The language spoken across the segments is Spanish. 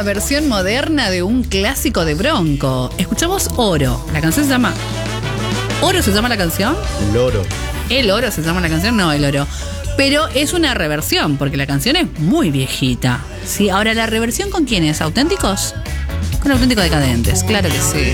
versión moderna de un clásico de Bronco. Escuchamos Oro. La canción se llama... ¿Oro se llama la canción? Loro. ¿El Oro se llama la canción? No, El Oro. Pero es una reversión, porque la canción es muy viejita. Sí, ahora, ¿la reversión con quién es? ¿Auténticos? Con Auténticos Decadentes, claro que sí.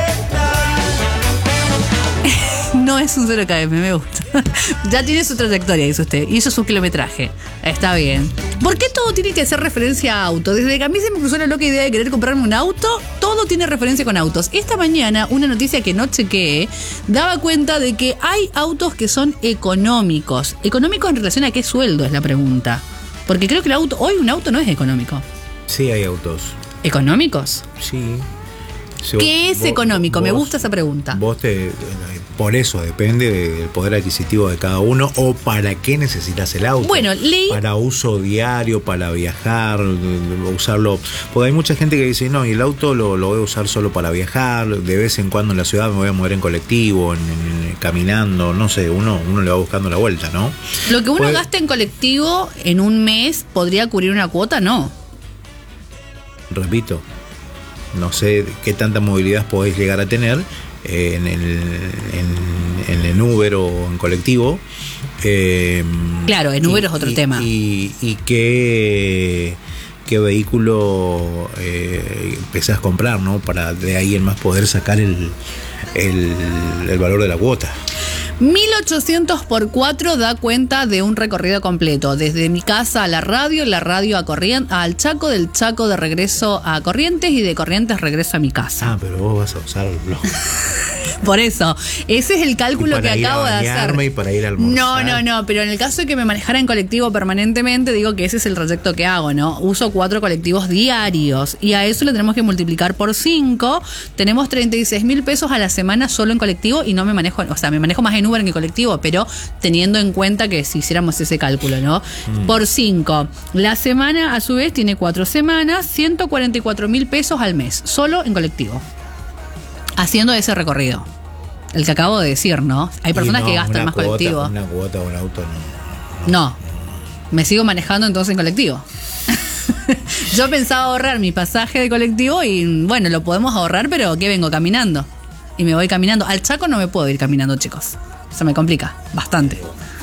No es un 0 km, me gusta. Ya tiene su trayectoria, dice usted. Hizo su kilometraje. Está bien. ¿Por qué todo tiene que hacer referencia a auto? Desde que a mí se me cruzó la loca idea de querer comprarme un auto, todo tiene referencia con autos. Esta mañana, una noticia que no chequeé, daba cuenta de que hay autos que son económicos. ¿Económicos en relación a qué sueldo es la pregunta? Porque creo que hoy un auto no es económico. Sí, hay autos. ¿Económicos? Sí. ¿Qué es económico? Me gusta esa pregunta. Por eso depende del poder adquisitivo de cada uno o para qué necesitas el auto. Bueno, leí... Para uso diario, para viajar, usarlo. Porque hay mucha gente que dice, no, y el auto lo voy a usar solo para viajar, de vez en cuando en la ciudad me voy a mover en colectivo, caminando, no sé, uno le va buscando la vuelta, ¿no? Lo que uno gasta en colectivo en un mes podría cubrir una cuota, ¿no? Repito, no sé qué tanta movilidad podés llegar a tener en el Uber o en colectivo. Claro, en Uber es otro tema. Y qué vehículo empezás a comprar, ¿no? Para de ahí en más poder sacar el valor de la cuota. 1.800 por 4 da cuenta de un recorrido completo. Desde mi casa a la radio a al Chaco, del Chaco de regreso a Corrientes y de Corrientes regreso a mi casa. Ah, pero vos vas a usar el blog. Por eso, ese es el cálculo que acabo de hacer. Y para ir a almorzar. No, pero en el caso de que me manejara en colectivo permanentemente, digo que ese es el trayecto que hago, ¿no? Uso 4 colectivos diarios y a eso le tenemos que multiplicar por 5. Tenemos 36.000 pesos a la semana solo en colectivo y no me manejo, o sea, me manejo más en Uber que en colectivo, pero teniendo en cuenta que si hiciéramos ese cálculo, ¿no? Por 5. La semana, a su vez, tiene 4 semanas, 144.000 pesos al mes, solo en colectivo. Haciendo ese recorrido. El que acabo de decir, ¿no? Hay personas que gastan más colectivo. Una cuota o un auto no. Me sigo manejando entonces en colectivo. Yo pensaba ahorrar mi pasaje de colectivo y bueno, lo podemos ahorrar, pero ¿qué vengo caminando? Y me voy caminando. Al Chaco no me puedo ir caminando, chicos. Se me complica bastante.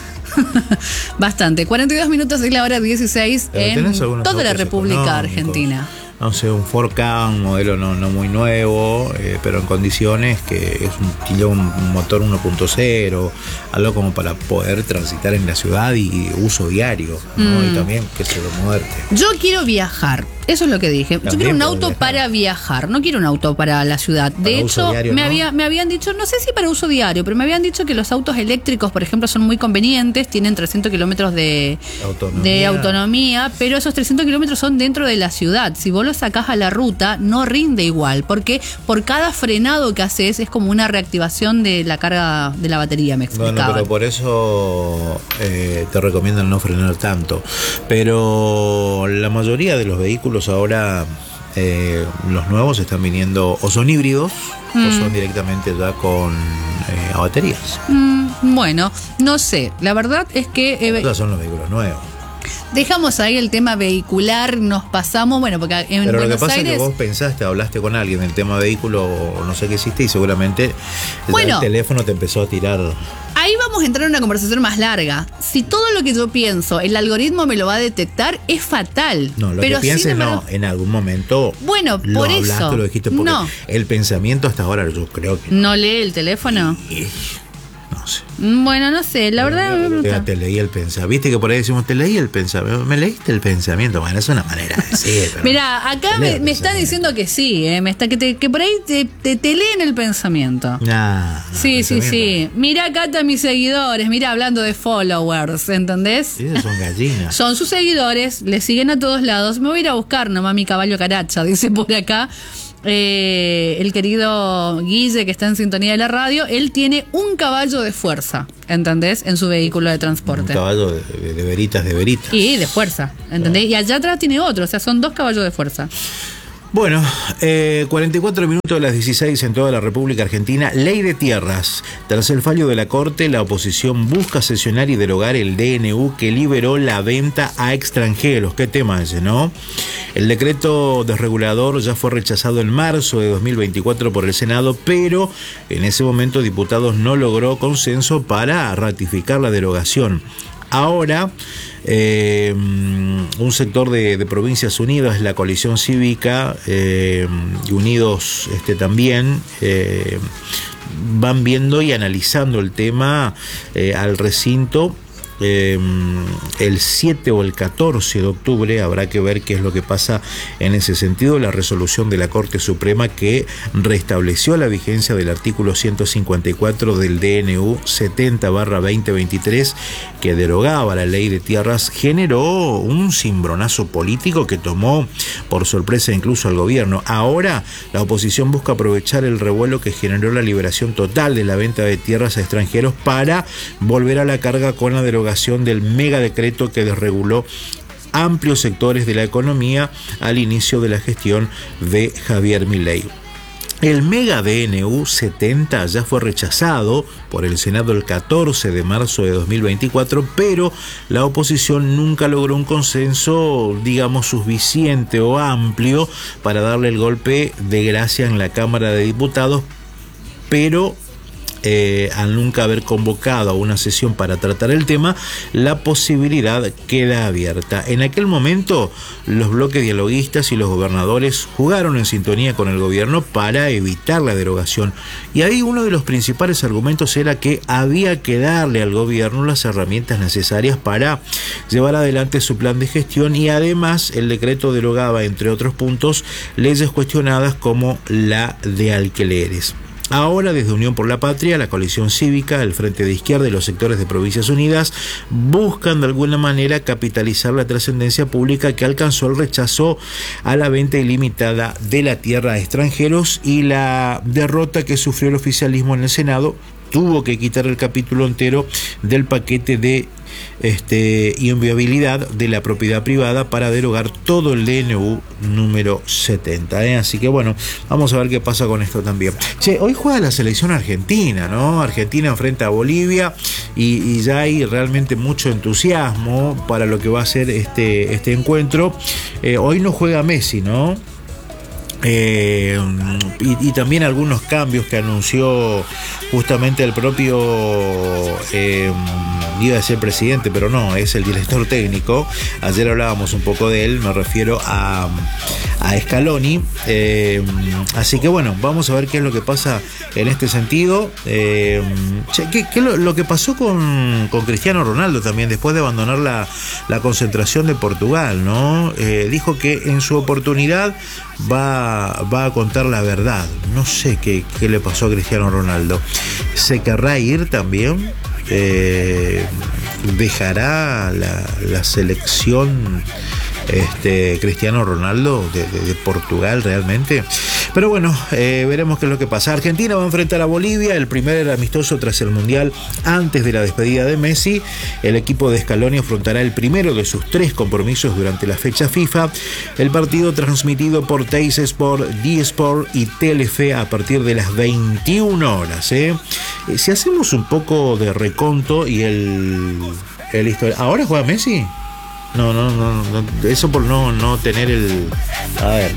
Bastante. 42 minutos es la hora 16 en toda la República Argentina. No sé, un 4K, un modelo no muy nuevo, pero en condiciones que es un motor 1.0, algo como para poder transitar en la ciudad y uso diario, ¿no? Y también que se lo muerte. Yo quiero viajar, eso es lo que dije. Yo quiero un auto para viajar, no quiero un auto para la ciudad. De hecho, diario, me habían dicho, no sé si para uso diario, pero me habían dicho que los autos eléctricos, por ejemplo, son muy convenientes, tienen 300 kilómetros de autonomía, pero esos 300 kilómetros son dentro de la ciudad. Si vos lo sacás a la ruta, no rinde igual, porque por cada frenado que haces es como una reactivación de la carga de la batería, me explicaba. Bueno, pero por eso te recomiendan no frenar tanto. Pero la mayoría de los vehículos ahora, los nuevos están viniendo o son híbridos o son directamente ya con a baterías. Bueno, no sé, la verdad es que estos son los vehículos nuevos. Dejamos ahí el tema vehicular, nos pasamos, bueno, porque en pero Buenos lo que pasa Aires... es que vos pensaste, hablaste con alguien del tema vehículo, o no sé qué hiciste, y seguramente el teléfono te empezó a tirar. Ahí vamos a entrar en una conversación más larga. Si todo lo que yo pienso, el algoritmo me lo va a detectar, es fatal. No, lo pero que pienses no, en algún momento. Bueno, por hablaste, eso. Lo dijiste, porque el pensamiento hasta ahora yo creo que ¿No lee el teléfono? No sé. Bueno, no sé, la verdad te leí el pensamiento. Viste que por ahí decimos, te leí el pensamiento. Me leíste el pensamiento. Bueno, es una manera de decir. Mira, acá me están diciendo que sí, que por ahí te leen el pensamiento. Sí. Mira acá están mis seguidores. Mira, hablando de followers, ¿entendés? Sí, son gallinas. Son sus seguidores, le siguen a todos lados. Me voy a ir a buscar nomás mi caballo caracha, dice por acá. El querido Guille, que está en sintonía de la radio, él tiene un caballo de fuerza, ¿entendés? En su vehículo de transporte. Un caballo de veritas. Y de fuerza, ¿entendés? Y allá atrás tiene otro, o sea, son 2 caballos de fuerza. Bueno, 44 minutos de las 16 en toda la República Argentina. Ley de tierras. Tras el fallo de la Corte, la oposición busca sesionar y derogar el DNU que liberó la venta a extranjeros. ¿Qué tema ese, no? El decreto desregulador ya fue rechazado en marzo de 2024 por el Senado, pero en ese momento diputados no logró consenso para ratificar la derogación. Ahora, un sector de Provincias Unidas, la coalición cívica, y Unidos también, van viendo y analizando el tema al recinto. El 7 o el 14 de octubre habrá que ver qué es lo que pasa en ese sentido. La resolución de la Corte Suprema que restableció la vigencia del artículo 154 del DNU 70/2023 que derogaba la ley de tierras generó un cimbronazo político que tomó por sorpresa incluso al gobierno. Ahora la oposición busca aprovechar el revuelo que generó la liberación total de la venta de tierras a extranjeros para volver a la carga con la derogación del megadecreto que desreguló amplios sectores de la economía al inicio de la gestión de Javier Milei. El mega DNU 70 ya fue rechazado por el Senado el 14 de marzo de 2024, pero la oposición nunca logró un consenso, digamos, suficiente o amplio para darle el golpe de gracia en la Cámara de Diputados, pero al nunca haber convocado a una sesión para tratar el tema, la posibilidad queda abierta. En aquel momento, los bloques dialoguistas y los gobernadores jugaron en sintonía con el gobierno para evitar la derogación. Y ahí uno de los principales argumentos era que había que darle al gobierno las herramientas necesarias para llevar adelante su plan de gestión, y además el decreto derogaba, entre otros puntos, leyes cuestionadas como la de alquileres. Ahora, desde Unión por la Patria, la coalición cívica, el Frente de Izquierda y los sectores de Provincias Unidas buscan de alguna manera capitalizar la trascendencia pública que alcanzó el rechazo a la venta ilimitada de la tierra a extranjeros y la derrota que sufrió el oficialismo en el Senado. Tuvo que quitar el capítulo entero del paquete de inviabilidad de la propiedad privada para derogar todo el DNU número 70. Así que bueno, vamos a ver qué pasa con esto también. Hoy juega la selección argentina, ¿no? Argentina enfrenta a Bolivia y ya hay realmente mucho entusiasmo para lo que va a ser este encuentro. Hoy no juega Messi, ¿no? Y también algunos cambios que anunció justamente el propio iba a ser presidente, pero no, es el director técnico. Ayer hablábamos un poco de él, me refiero a Scaloni. Así que bueno, vamos a ver qué es lo que pasa en este sentido. ¿Qué lo que pasó con Cristiano Ronaldo también después de abandonar la concentración de Portugal, ¿no? Dijo que en su oportunidad va a contar la verdad. No sé qué le pasó a Cristiano Ronaldo. ¿Se querrá ir también? ¿Dejará la selección Cristiano Ronaldo de Portugal realmente? Pero bueno, veremos qué es lo que pasa. Argentina va a enfrentar a Bolivia, el primer amistoso tras el Mundial antes de la despedida de Messi. El equipo de Scaloni afrontará el primero de sus 3 compromisos durante la fecha FIFA. El partido transmitido por Teis Sport, D-Sport y Telefe a partir de las 21 horas. Si hacemos un poco de reconto y el historial. ¿Ahora juega Messi? No, eso por no tener el... A ver.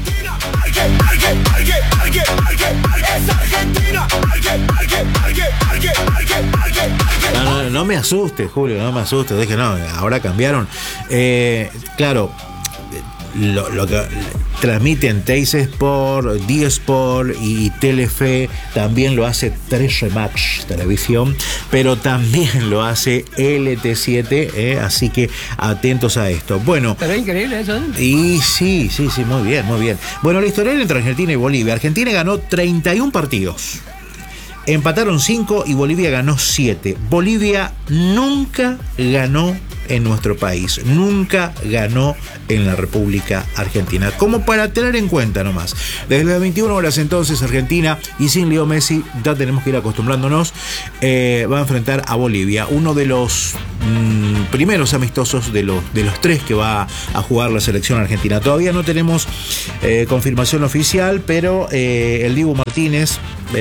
No me asuste, Julio, no me asuste. Es que no, ahora cambiaron. Claro, lo que transmiten Teis Sport, D-Sport y Telefe, también lo hace 3 Rematch Televisión, pero también lo hace LT7, así que atentos a esto. Bueno, pero es increíble eso, ¿eh? Y sí, muy bien. Bueno, la historia entre Argentina y Bolivia. Argentina ganó 31 partidos. Empataron 5 y Bolivia ganó 7. Bolivia nunca ganó en nuestro país, nunca ganó en la República Argentina. Como para tener en cuenta nomás. Desde las 21 horas entonces Argentina, y sin Leo Messi, ya tenemos que ir acostumbrándonos, va a enfrentar a Bolivia. Uno de los primeros amistosos de los 3 que va a jugar la selección argentina. Todavía no tenemos confirmación oficial, pero el Dibu Martínez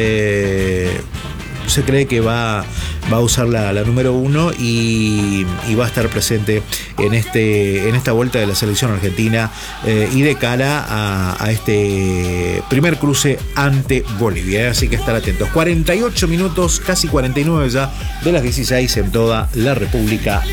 se cree que va a usar la número 1 y va a estar presente en esta vuelta de la selección argentina y de cara a este primer cruce ante Bolivia. Así que estar atentos. 48 minutos, casi 49 ya, de las 16 en toda la República